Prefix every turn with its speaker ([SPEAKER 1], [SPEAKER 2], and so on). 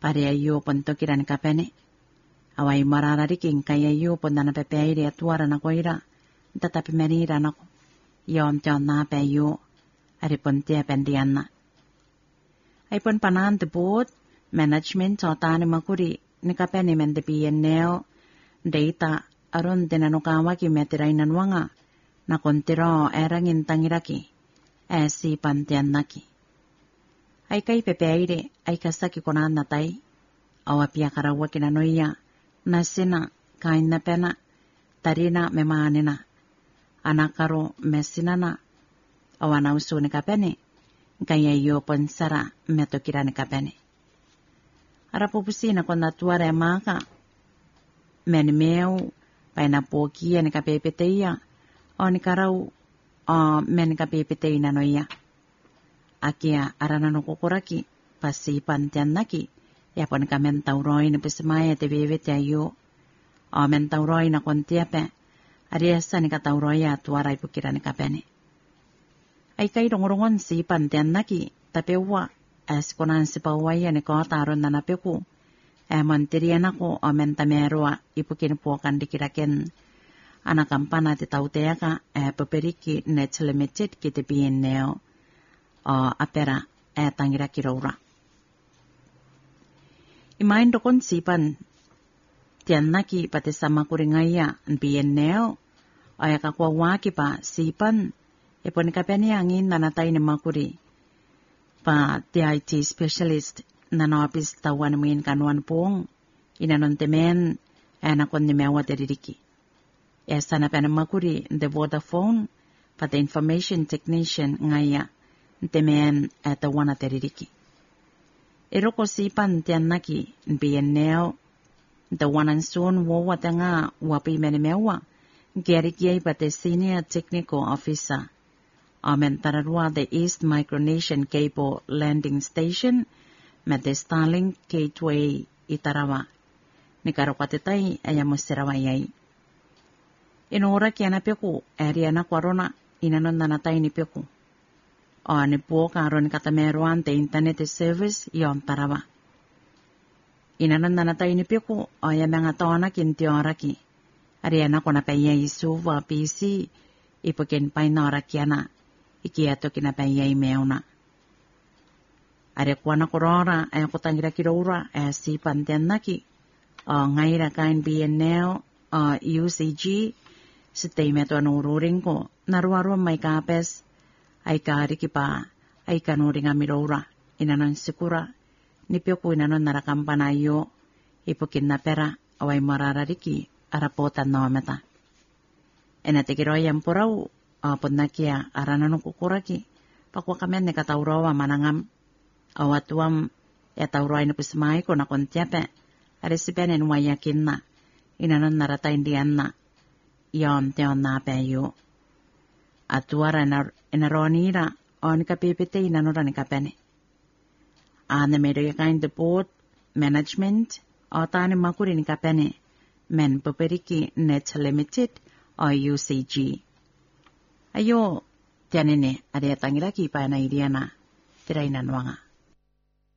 [SPEAKER 1] Pare ayo ponto kiran kapene. Awai mararariking kaya ayo pondana pepeire atuara na koira. Tetapi merira na ko. Yom tiona peyo. Ari pontia pendiana. Ay pon panan tebut. Management sotani makuri. Ni kapene men tepiyen neo. Data aron tinanukawa ki metirain wanga. Na kontiro erangin tangiraki. Si pantian naki. Ay kay pepeire, ay kasaki konan natay. Awa pia karawa kinanoia. Nasina, kain na pena. Tarina memanina. Anakaro mesinana. Awa na uso ni kapene. Kaya iyo ponsara metokira ni kapene. Arapupusi na kon natuare maka. Menimeu, pay na pokia ni kapepeteia. O ni karau, men kapepetei na noia. Akia arana no kukuraki, pasi pantian naki. Yapon ka men tauroi ni pisimaya te bebet ayo. O men tauroi na kontiape. Ariasa ni ka tauroi atuara ipukira ni kapene. Ay kay rongorongon si pantian naki. Tapewa, konan si pawaya ni ko taron na napeku. Montirian ako o men tamerua ipukin po kan dikiraken. Anakampana ti tautea ka paperiki net limited ki te neo apera tangira kiraura. Imain dokon sipan tian naki pati sama kuringaya neo ay kakwa waki pa sipan ipon kapeni angin nanatay ni makuri pa IT specialist na office tawan mo kanuan pong inanon temen anakon ni mewa teririki. Sana pa makuri the Vodafone pati information technician ngaya temen tawan teririki. Iroko sipan tian naki neo the one and soon wawata nga wapi menemewa gerikiyay pati senior technical officer. Amen tararwa the East Micronesian Cable Landing Station met the Starlink Gateway itarawa. Nikarokatitay ayamo sirawayay. Inura kya na peku, area na kwarona, inanon na natay ni peku. O ni po karon katameruan te internet service yon tarawa. Inanon na natay ni peku, o ya mga tona kintioraki. Area na ko na payay suwa PC, ipukin pay nora kya na, ikiato kinapayay meuna. Are kwa na korora, ay ko tangira kirora, si pantian naki. O ngayra kain BNL, UCG, si temeto anururing ko, naruaro may kapes, ay kariki pa, ay kanuring amirora, inanon sikura, nipyo ko inanon narakampanayo, ipukin na pera, away mararariki, arapotan no meta. Enatikiroy ang puraw, apod na kya, aranan kukuraki, pakwa kami ni katawrawa manangam, awatuam, etawroy na pismay ko na kontyape, arisipen en wayakin na, inanon naratay diyan na, yon teon na peyo. Atuara enaronira, o ni kapipite inanora ni kapene. Ane medo yakain depot, management, o tani makuri ni kapene, men paperiki net limited, o UCG. Ayo, tianene, ada tangiraki pa na iriana, tiray nanwanga.